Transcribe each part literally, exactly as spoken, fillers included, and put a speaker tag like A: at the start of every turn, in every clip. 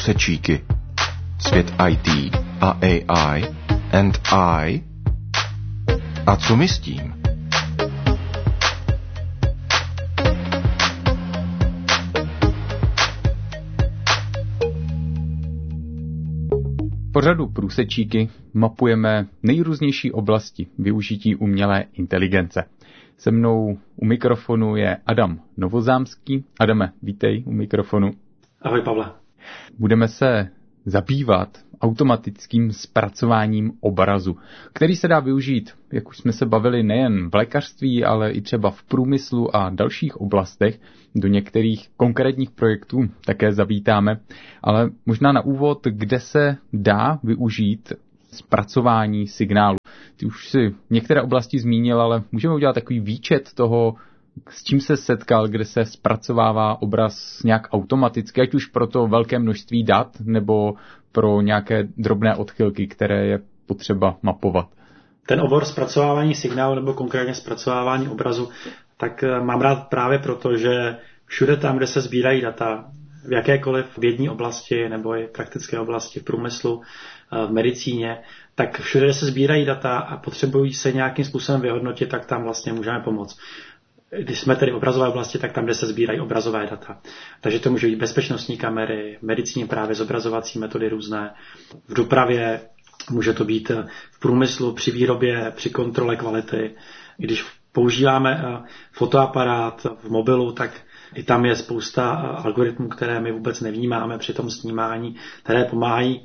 A: průsečíky. Svět í té a á í and I. A co my s tím?
B: V pořadu Průsečíky mapujeme nejrůznější oblasti využití umělé inteligence. Se mnou u mikrofonu je Adam Novozámský. Adame, vítej u mikrofonu.
C: Ahoj, Pavle.
B: Budeme se zabývat automatickým zpracováním obrazu, který se dá využít, jak už jsme se bavili, nejen v lékařství, ale i třeba v průmyslu a dalších oblastech. Do některých konkrétních projektů také zavítáme, ale možná na úvod, kde se dá využít zpracování signálu. Ty už si některé oblasti zmínil, ale můžeme udělat takový výčet toho, s čím se setkal, kde se zpracovává obraz nějak automaticky, ať už pro to velké množství dat, nebo pro nějaké drobné odchylky, které je potřeba mapovat.
C: Ten obor zpracovávání signálu nebo konkrétně zpracovávání obrazu, tak mám rád právě proto, že všude tam, kde se sbírají data, v jakékoliv vědní oblasti nebo i praktické oblasti, v průmyslu, v medicíně, tak všude, kde se sbírají data a potřebují se nějakým způsobem vyhodnotit, tak tam vlastně můžeme pomoct. Když jsme tedy v obrazové oblasti, tak tam, kde se sbírají obrazové data. Takže to může být bezpečnostní kamery, v medicíně právě zobrazovací metody různé, v dopravě, může to být v průmyslu, při výrobě, při kontrole kvality. Když používáme fotoaparát v mobilu, tak i tam je spousta algoritmů, které my vůbec nevnímáme při tom snímání, které pomáhají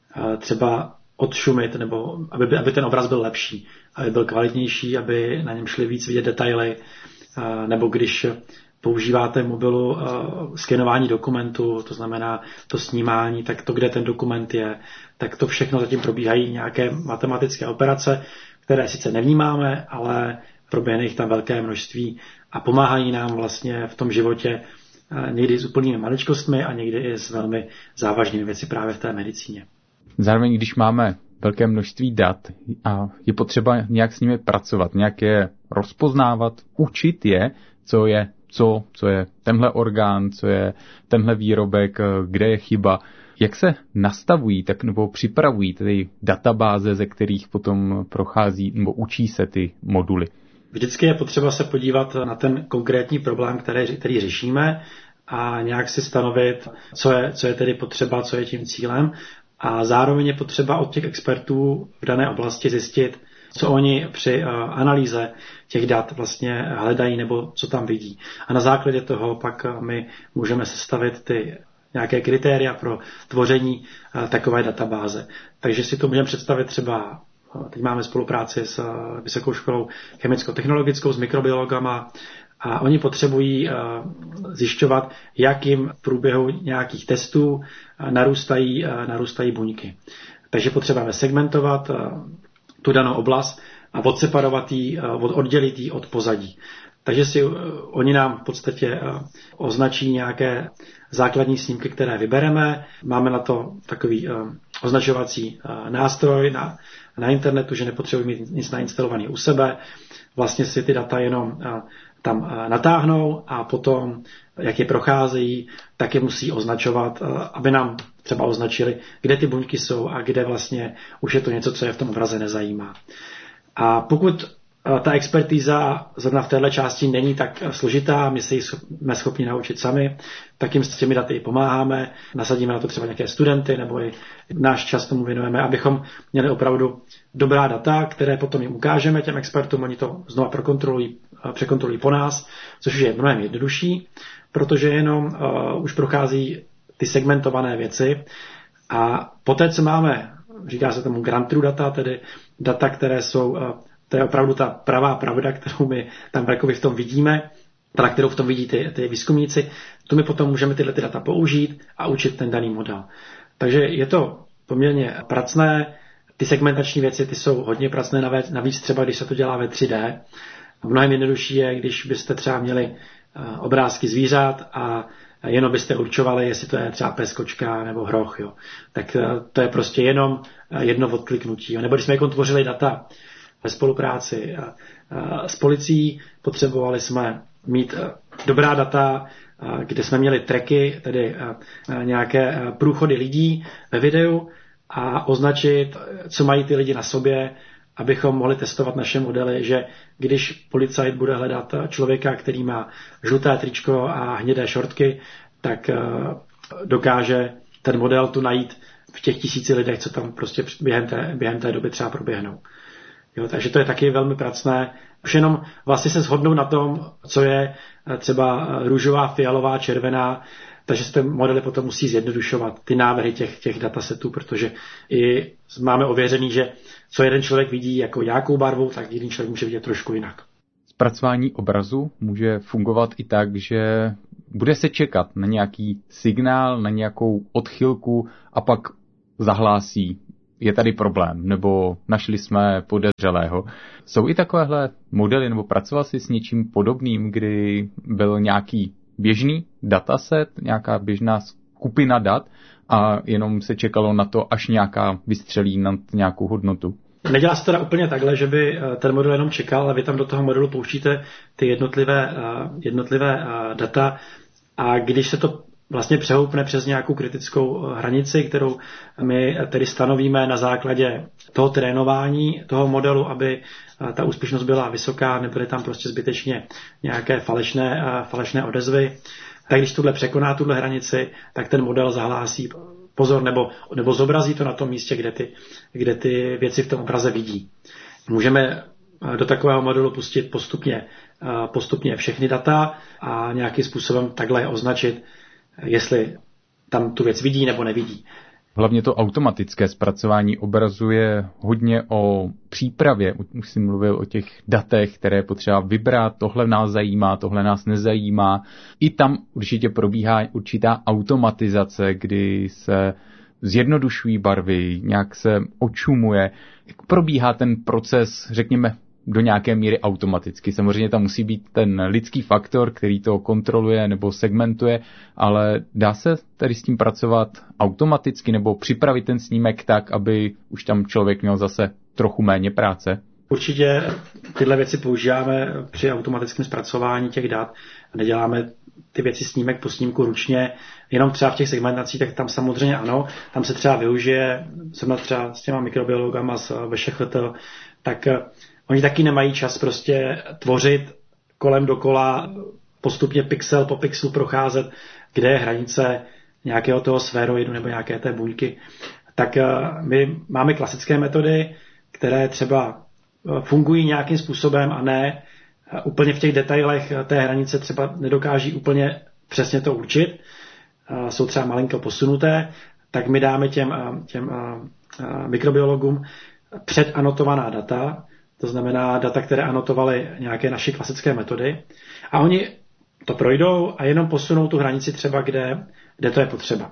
C: třeba odšumit, nebo aby, aby ten obraz byl lepší, aby byl kvalitnější, aby na něm šly víc vidět detaily, nebo když používáte v mobilu skenování dokumentu, to znamená to snímání, tak to, kde ten dokument je, tak to všechno zatím probíhají nějaké matematické operace, které sice nevnímáme, ale proběhne jich tam velké množství a pomáhají nám vlastně v tom životě někdy s úplnými maličkostmi a někdy i s velmi závažnými věci právě v té medicíně.
B: Zároveň, když máme velké množství dat a je potřeba nějak s nimi pracovat, nějak je rozpoznávat, učit je, co je co, co je tenhle orgán, co je tenhle výrobek, kde je chyba. Jak se nastavují tak, nebo připravují ty databáze, ze kterých potom prochází nebo učí se ty moduly?
C: Vždycky je potřeba se podívat na ten konkrétní problém, který, který řešíme a nějak si stanovit, co je, co je tedy potřeba, co je tím cílem. A zároveň je potřeba od těch expertů v dané oblasti zjistit, co oni při analýze těch dat vlastně hledají nebo co tam vidí. A na základě toho pak my můžeme sestavit ty nějaké kritéria pro tvoření takové databáze. Takže si to můžeme představit třeba, teď máme spolupráci s Vysokou školou chemicko-technologickou, s mikrobiologama, a oni potřebují zjišťovat, jak jim v průběhu nějakých testů narůstají, narůstají buňky. Takže potřebujeme segmentovat tu danou oblast a odseparovat ji, oddělit ji od pozadí. Takže si oni nám v podstatě označí nějaké základní snímky, které vybereme. Máme na to takový označovací nástroj na, na internetu, že nepotřebuji mít nic nainstalovaný u sebe. Vlastně si ty data jenom tam natáhnou a potom, jak je procházejí, tak je musí označovat, aby nám třeba označili, kde ty buňky jsou a kde vlastně už je to něco, co je v tom obraze nezajímá. A pokud ta expertíza zrovna v této části není tak složitá, my se ji jsme schopni naučit sami, tak jim s těmi daty i pomáháme, nasadíme na to třeba nějaké studenty, nebo i náš čas tomu věnujeme, abychom měli opravdu dobrá data, které potom jim ukážeme těm expertům, oni to znova prokontrolují, překontrolují po nás, což už je mnohem jednodušší, protože jenom uh, už prochází ty segmentované věci a poté, co máme, říká se tomu ground truth data, tedy data, které jsou, uh, to je opravdu ta pravá pravda, kterou my tam jakoby v tom vidíme, teda kterou v tom vidí ty, ty výzkumníci, to my potom můžeme tyhle ty data použít a učit ten daný model. Takže je to poměrně pracné, ty segmentační věci ty jsou hodně pracné, navíc třeba, když se to dělá ve tři dé. Mnohem jednodušší je, když byste třeba měli obrázky zvířat a jenom byste určovali, jestli to je třeba pes, kočka nebo hroch. Jo. Tak to je prostě jenom jedno odkliknutí. Jo. Nebo když jsme jako tvořili data ve spolupráci s policií, potřebovali jsme mít dobrá data kde jsme měli tracky, tedy nějaké průchody lidí ve videu a označit, co mají ty lidi na sobě, abychom mohli testovat naše modely, že když policajt bude hledat člověka, který má žluté tričko a hnědé šortky, tak dokáže ten model tu najít v těch tisíci lidech, co tam prostě během té, během té doby třeba proběhnou. Jo, takže to je taky velmi pracné. Už jenom vlastně se shodnou na tom, co je třeba růžová, fialová, červená, takže se ty modely potom musí zjednodušovat, ty návrhy těch, těch datasetů, protože i máme ověřený, že co jeden člověk vidí jako nějakou barvu, tak jiný člověk může vidět trošku jinak.
B: Zpracování obrazu může fungovat i tak, že bude se čekat na nějaký signál, na nějakou odchylku a pak zahlásí, je tady problém, nebo našli jsme podezřelého. Jsou i takovéhle modely, nebo pracoval jsi s něčím podobným, kdy byl nějaký běžný dataset, nějaká běžná skupina dat a jenom se čekalo na to, až nějaká vystřelí na nějakou hodnotu?
C: Nedělá se teda úplně takhle, že by ten model jenom čekal, ale vy tam do toho modelu pouštíte ty jednotlivé, jednotlivé data a když se to vlastně přehoupne přes nějakou kritickou hranici, kterou my tedy stanovíme na základě toho trénování toho modelu, aby ta úspěšnost byla vysoká, nebyly tam prostě zbytečně nějaké falešné, falešné odezvy, tak když tohle překoná tuhle hranici, tak ten model zahlásí pozor, nebo, nebo zobrazí to na tom místě, kde ty, kde ty věci v tom obraze vidí. Můžeme do takového modelu pustit postupně, postupně všechny data a nějakým způsobem takhle je označit, jestli tam tu věc vidí nebo nevidí.
B: Hlavně to automatické zpracování obrazu je hodně o přípravě. Už jsem mluvil o těch datech, které je potřeba vybrat, tohle nás zajímá, tohle nás nezajímá. I tam určitě probíhá určitá automatizace, kdy se zjednodušují barvy, nějak se očumuje. Jak probíhá ten proces, řekněme, do nějaké míry automaticky. Samozřejmě tam musí být ten lidský faktor, který to kontroluje nebo segmentuje, ale dá se tady s tím pracovat automaticky nebo připravit ten snímek tak, aby už tam člověk měl zase trochu méně práce?
C: Určitě tyhle věci používáme při automatickém zpracování těch dat. Neděláme ty věci snímek po snímku ručně, jenom třeba v těch segmentacích, tak tam samozřejmě ano, tam se třeba využije, jsem třeba s těma mikrobiologama z V Š Ch T, tak oni taky nemají čas prostě tvořit kolem dokola, postupně pixel po pixelu procházet, kde je hranice nějakého toho sféroidu nebo nějaké té buňky. Tak my máme klasické metody, které třeba fungují nějakým způsobem a ne úplně v těch detailech té hranice třeba nedokáží úplně přesně to určit, jsou třeba malinko posunuté, tak my dáme těm, těm mikrobiologům předanotovaná data, to znamená data, které anotovaly nějaké naše klasické metody a oni to projdou a jenom posunou tu hranici třeba, kde, kde to je potřeba.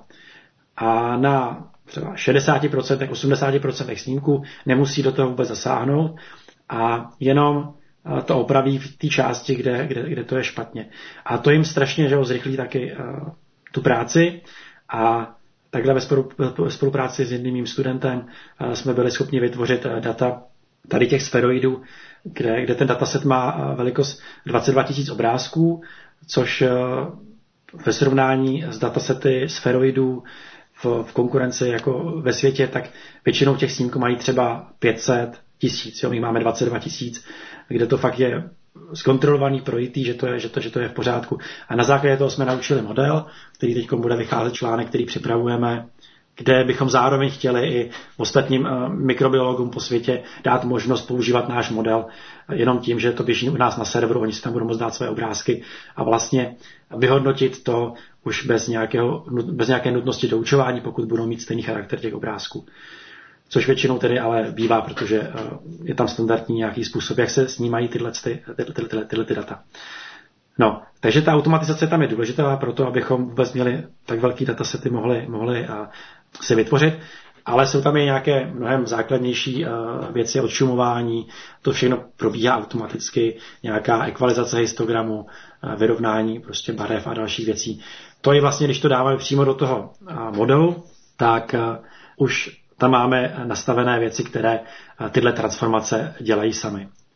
C: A na třeba šedesát procent, osmdesát procent snímků nemusí do toho vůbec zasáhnout a jenom to opraví v té části, kde, kde, kde to je špatně. A to jim strašně že ho zrychlí taky uh, tu práci a takhle ve spolupráci s jedním mým studentem uh, jsme byli schopni vytvořit uh, data tady těch sferoidů, kde, kde ten dataset má uh, velikost dvacet dva tisíc obrázků, což uh, ve srovnání s datasety sferoidů v, v konkurenci jako ve světě, tak většinou těch snímků mají třeba pět set tisíc, jo, my máme dvacet dva tisíc, kde to fakt je zkontrolovaný, projitý, že to je, že to, že to je v pořádku. A na základě toho jsme naučili model, který teď bude vycházet článek, který připravujeme, kde bychom zároveň chtěli i ostatním mikrobiologům po světě dát možnost používat náš model jenom tím, že to běží u nás na serveru, oni si tam budou moct dát své obrázky a vlastně vyhodnotit to už bez, nějakého, bez nějaké nutnosti doučování, pokud budou mít stejný charakter těch obrázků. Což většinou tedy ale bývá, protože je tam standardní nějaký způsob, jak se snímají tyhle, ty, tyhle, tyhle, tyhle ty data. No, takže ta automatizace tam je důležitá pro to, abychom vůbec měli tak velký datasety mohli, mohli si vytvořit, ale jsou tam i nějaké mnohem základnější věci, odšumování, to všechno probíhá automaticky, nějaká ekvalizace histogramu, vyrovnání prostě barev a dalších věcí. To je vlastně, když to dáváme přímo do toho modelu, tak už tam máme nastavené věci, které tyhle transformace dělají sami.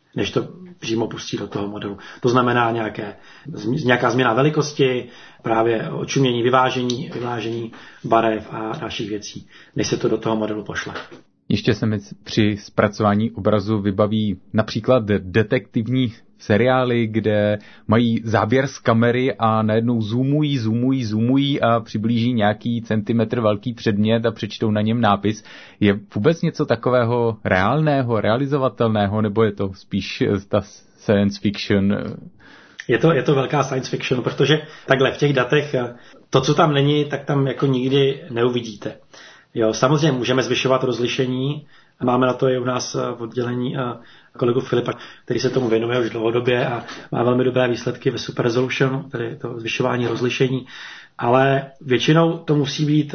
C: než to přímo pustí do toho modelu. To znamená nějaké, nějaká změna velikosti, právě očumění, vyvážení, vyvážení barev a dalších věcí, než se to do toho modelu pošle.
B: Ještě se mi při zpracování obrazu vybaví například detektivní seriály, kde mají záběr z kamery a najednou zoomují, zoomují, zoomují a přiblíží nějaký centimetr velký předmět a přečtou na něm nápis. Je vůbec něco takového reálného, realizovatelného, nebo je to spíš ta science fiction?
C: Je to, je to velká science fiction, protože takhle v těch datech to, co tam není, tak tam jako nikdy neuvidíte. Jo, samozřejmě můžeme zvyšovat rozlišení. Máme na to i u nás v oddělení kolegu Filipa, který se tomu věnuje už dlouhodobě a má velmi dobré výsledky ve Super Resolution, tedy to zvyšování rozlišení. Ale většinou to musí být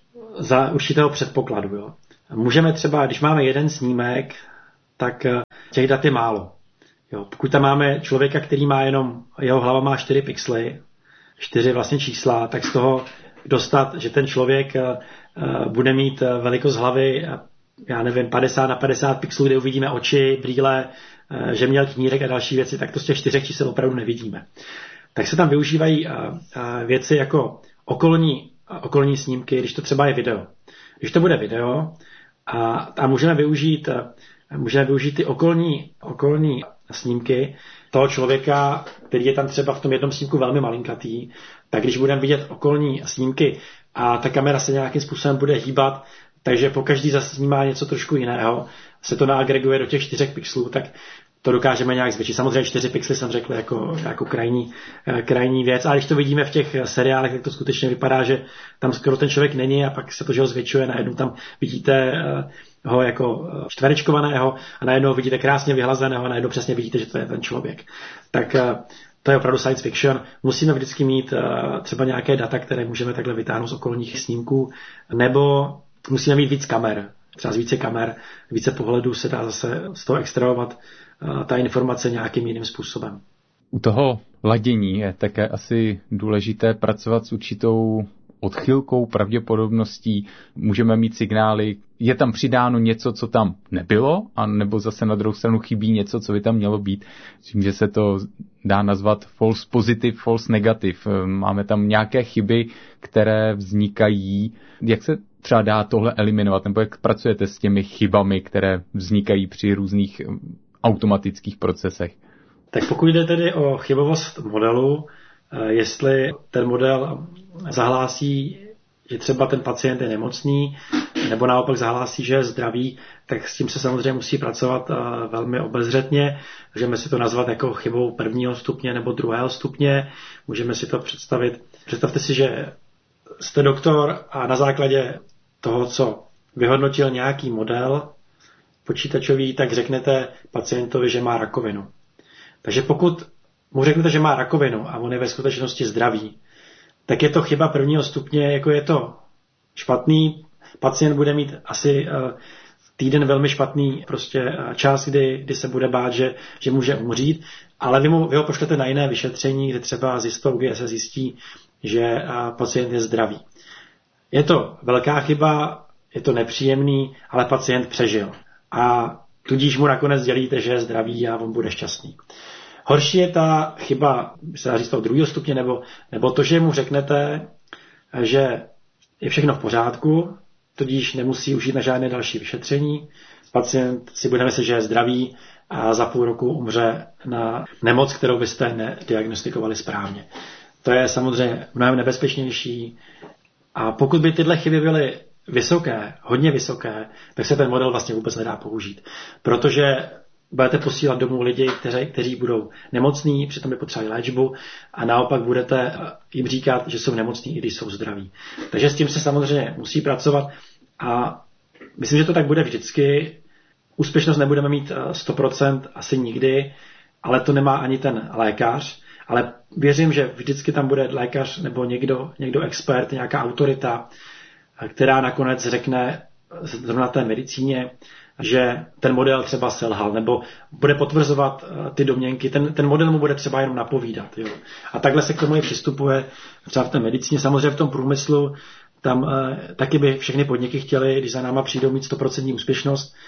C: za určitého předpokladu. Jo. Můžeme třeba, když máme jeden snímek, tak těch dat je málo. Jo, pokud tam máme člověka, který má jenom, jeho hlava má čtyři pixely, čtyři vlastně čísla, tak z toho dostat, že ten člověk bude mít velikost hlavy, já nevím, padesát na padesát pixelů, kde uvidíme oči, brýle, že měl knírek a další věci, tak to z těch čtyřech čísel opravdu nevidíme. Tak se tam využívají věci jako okolní, okolní snímky, když to třeba je video. Když to bude video a, a můžeme využít, můžeme využít ty okolní, okolní snímky toho člověka, který je tam třeba v tom jednom snímku velmi malinkatý, tak když budeme vidět okolní snímky a ta kamera se nějakým způsobem bude hýbat, takže pokaždý zase snímá něco trošku jiného, se to naagreguje do těch čtyřech pixelů, tak to dokážeme nějak zvětšit. Samozřejmě čtyři pixely jsem řekl jako, jako krajní, krajní věc, ale když to vidíme v těch seriálech, tak to skutečně vypadá, že tam skoro ten člověk není a pak se to, že ho zvětšuje, najednou tam vidíte ho jako čtverečkovaného a najednou vidíte krásně vyhlazeného a najednou přesně vidíte, že to je ten člověk. Tak to je opravdu science fiction. Musíme vždycky mít třeba nějaké data, které můžeme takhle vytáhnout z okolních snímků, nebo musíme mít víc kamer. Třeba z více kamer, více pohledů se dá zase z toho extrahovat ta informace nějakým jiným způsobem.
B: U toho ladění je také asi důležité pracovat s určitou odchylkou, pravděpodobností. Můžeme mít signály, je tam přidáno něco, co tam nebylo, a nebo zase na druhou stranu chybí něco, co by tam mělo být. Myslím, že se to dá nazvat false positive, false negative. Máme tam nějaké chyby, které vznikají. Jak se třeba dá tohle eliminovat, nebo jak pracujete s těmi chybami, které vznikají při různých automatických procesech?
C: Tak pokud jde tedy o chybovost modelu, jestli ten model zahlásí, že třeba ten pacient je nemocný, nebo naopak zahlásí, že je zdravý, tak s tím se samozřejmě musí pracovat velmi obezřetně. Můžeme si to nazvat jako chybou prvního stupně nebo druhého stupně. Můžeme si to představit. Představte si, že jste doktor a na základě toho, co vyhodnotil nějaký model počítačový, tak řeknete pacientovi, že má rakovinu. Takže pokud mu řeknete, že má rakovinu a on je ve skutečnosti zdravý, tak je to chyba prvního stupně, jako je to špatný. Pacient bude mít asi týden velmi špatný prostě čas, kdy, kdy se bude bát, že, že může umřít, ale vy, mu, vy ho pošlete na jiné vyšetření, kde třeba z histologie se zjistí, že pacient je zdravý. Je to velká chyba, je to nepříjemný, ale pacient přežil. A tudíž mu nakonec dělíte, že je zdravý a on bude šťastný. Horší je ta chyba, se dá říct toho druhého stupně, nebo, nebo to, že mu řeknete, že je všechno v pořádku, tudíž nemusí už jít na žádné další vyšetření. Pacient si bude myslet, že je zdravý a za půl roku umře na nemoc, kterou byste nediagnostikovali správně. To je samozřejmě mnohem nebezpečnější. A pokud by tyhle chyby byly vysoké, hodně vysoké, tak se ten model vlastně vůbec nedá použít. Protože budete posílat domů lidi, kteří, kteří budou nemocní, přitom by potřebovali léčbu a naopak budete jim říkat, že jsou nemocní, i když jsou zdraví. Takže s tím se samozřejmě musí pracovat a myslím, že to tak bude vždycky. Úspěšnost nebudeme mít sto procent asi nikdy, ale to nemá ani ten lékař. Ale věřím, že vždycky tam bude lékař nebo někdo, někdo expert, nějaká autorita, která nakonec řekne zrovna té medicíně, že ten model třeba selhal, nebo bude potvrzovat ty domněnky, ten, ten model mu bude třeba jenom napovídat. Jo. A takhle se k tomu i přistupuje třeba v té medicíně, samozřejmě v tom průmyslu, tam eh, taky by všechny podniky chtěly, když za náma přijdou mít sto procent úspěšnost,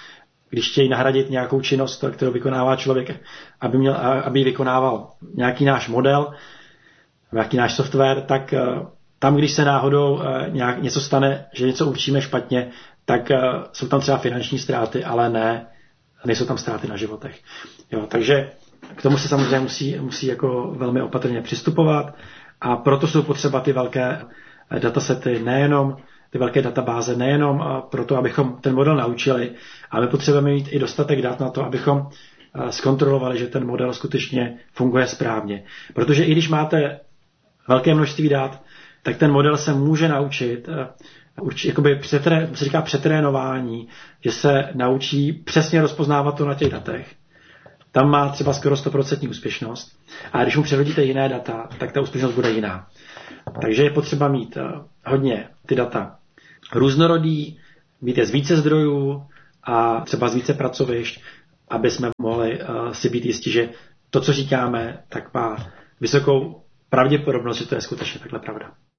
C: když chtějí nahradit nějakou činnost, kterou vykonává člověk, aby, měl, aby ji vykonával nějaký náš model, nějaký náš software, tak tam, když se náhodou nějak něco stane, že něco učíme špatně, tak jsou tam třeba finanční ztráty, ale ne, nejsou tam ztráty na životech. Jo, takže k tomu se samozřejmě musí, musí jako velmi opatrně přistupovat a proto jsou potřeba ty velké datasety, nejenom ty velké databáze, nejenom proto, abychom ten model naučili, ale potřebujeme mít i dostatek dat na to, abychom zkontrolovali, že ten model skutečně funguje správně. Protože i když máte velké množství dat, tak ten model se může naučit, určitě, jakoby přetré, se říká přetrénování, že se naučí přesně rozpoznávat to na těch datech. Tam má třeba skoro sto procent úspěšnost. A když mu přehodíte jiné data, tak ta úspěšnost bude jiná. Takže je potřeba mít hodně ty data různorodý, mít je z více zdrojů a třeba z více pracovišť, aby jsme mohli si být jistí, že to, co říkáme, tak má vysokou pravděpodobnost, že to je skutečně takhle pravda.